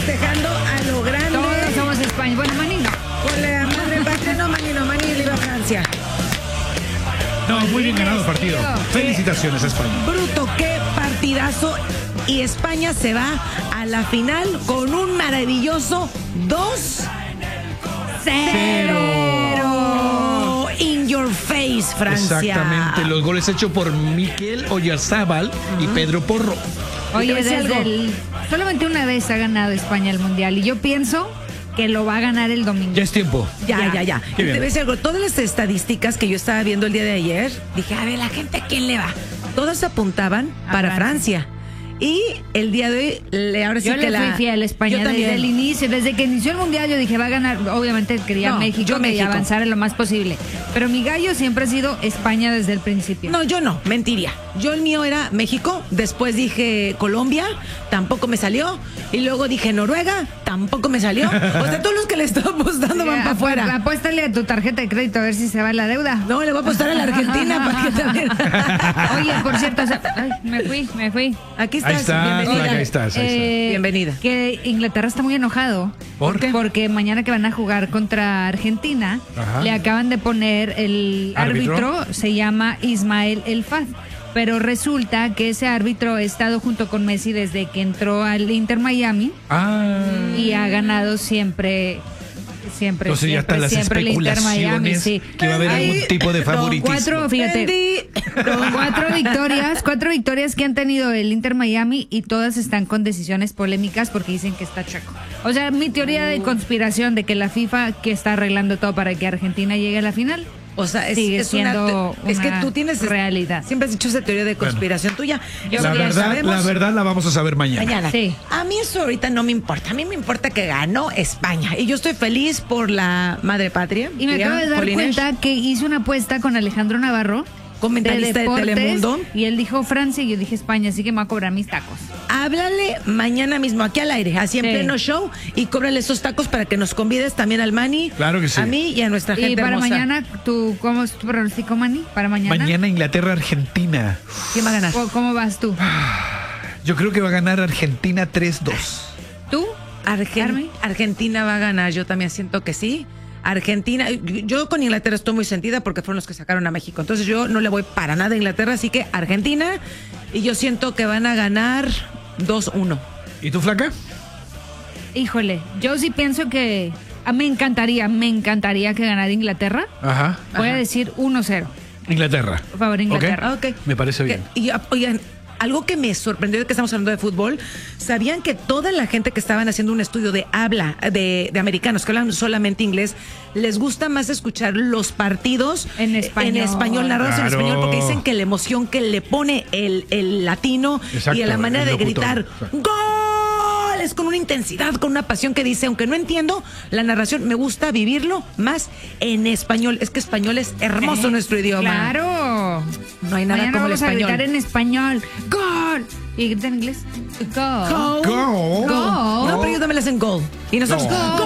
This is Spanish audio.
festejando a lo grande. Todos somos España. Bueno, Mani no. Con la madre patria, no, Mani le iba a Francia. No, muy bien ganado el partido. Felicitaciones a España. Bruto, qué partidazo. Y España se va a la final con un maravilloso 2-0. In your face, Francia. Exactamente, los goles hechos por Mikel Oyarzábal y Pedro Porro. Oye, ¿Te ves algo? solamente una vez ha ganado España el Mundial y yo pienso que lo va a ganar el domingo. Ya es tiempo. Ya. Qué Y te bien. voy a decir algo. Todas las estadísticas que yo estaba viendo el día de ayer, dije, a ver, la gente, ¿a quién le va? Todas apuntaban A para Francia. Francia. Y el día de hoy, ahora sí Yo que le fui fiel a España Yo desde también. el inicio, desde que inició el Mundial yo dije va a ganar, obviamente quería No, México, yo que México. avanzara lo más posible, pero mi gallo siempre ha sido España desde el principio. No, yo no, mentiría. Yo el mío era México, después dije Colombia, tampoco me salió, y luego dije Noruega, tampoco me salió. O sea, todos los que le estoy apostando van para afuera. Apóstale a tu tarjeta de crédito a ver si se va la deuda. No, le voy a apostar a la Argentina para que también. Oye, por cierto, ay, me fui. Aquí estás, Ahí estás, bienvenida. ahí estás. Bienvenida. Que Inglaterra está muy enojado. ¿Por qué? Porque mañana que van a jugar contra Argentina, Ajá. le acaban de poner el árbitro, se llama Ismael El Fad. Pero resulta que ese árbitro ha estado junto con Messi desde que entró al Inter Miami y ha ganado siempre. Entonces ya están las siempre el Inter Miami, especulaciones sí. que va a haber algún tipo de favoritismo. Cuatro victorias que han tenido el Inter Miami y todas están con decisiones polémicas porque dicen que está chaco. O sea, mi teoría de conspiración de que la FIFA que está arreglando todo para que Argentina llegue a la final. O sea, Sigue siendo es que una tú tienes realidad. Siempre has dicho esa teoría de conspiración tuya. Eso La ya sabemos. verdad la vamos a saber mañana. Mañana. Sí. A mí eso ahorita no me importa. A mí me importa que ganó España. Y yo estoy feliz por la madre patria. Y me acabo de dar Polines, cuenta que hice una apuesta con Alejandro Navarro. comentarista de deportes, Telemundo. Y él dijo Francia y yo dije España, así que me va a cobrar mis tacos. Háblale mañana mismo, aquí al aire, así en Sí. pleno show, y cóbrale esos tacos para que nos convides también al Mani. Claro que sí. A mí y a nuestra gente Y para hermosa. mañana, ¿cómo es tu pronóstico, Mani? Para mañana. Mañana Inglaterra-Argentina. ¿Quién va a ganar? ¿Cómo vas tú? Yo creo que va a ganar Argentina 3-2. ¿Tú? Carmen. Argentina va a ganar, yo también siento que sí. Argentina, yo con Inglaterra estoy muy sentida porque fueron los que sacaron a México. Entonces yo no le voy para nada a Inglaterra, así que Argentina, y yo siento que van a ganar 2-1. ¿Y tú, flaca? Híjole, yo sí pienso que me encantaría que ganara Inglaterra. Ajá. Voy a decir 1-0. Inglaterra. Por favor, Inglaterra. Ok. Me parece bien. Y oigan, algo que me sorprendió de que estamos hablando de fútbol, ¿sabían que toda la gente que estaban haciendo un estudio de habla de americanos que hablan solamente inglés, les gusta más escuchar los partidos En español. narrados en Claro. español, porque dicen que la emoción que le pone el latino Exacto, y a la manera el de locutor. gritar ¡gol! Es con una intensidad, con una pasión que dice, aunque no entiendo la narración, me gusta vivirlo más en español. Es que español es hermoso nuestro idioma. Claro. No hay nada Mañana como el vamos a español. gritar en español. ¡Gol! ¿Y grita en inglés? ¡Gol! Go. Go. Go. No, pero ellos también le hacen gol. Y nosotros, No. gol.